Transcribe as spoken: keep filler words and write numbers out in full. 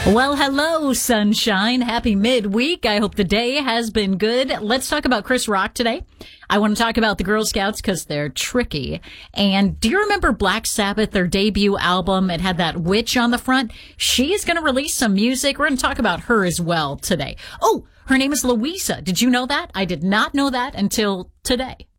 Well, hello, sunshine. Happy midweek. I hope the day has been good. Let's talk about Chris Rock today. I want to talk about the Girl Scouts because they're tricky. And do you remember Black Sabbath, their debut album? It had that witch on the front. She's going to release some music. We're going to talk about her as well today. Oh, her name is Louisa. Did you know that? I did not know that until today.